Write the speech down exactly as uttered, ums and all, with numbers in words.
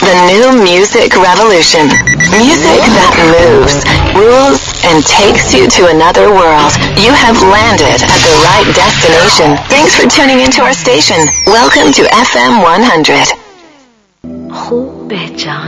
The new music revolution. Music that moves, rules, and takes you to another world. You have landed at the right destination. Thanks for tuning into our station. Welcome to F M one hundred.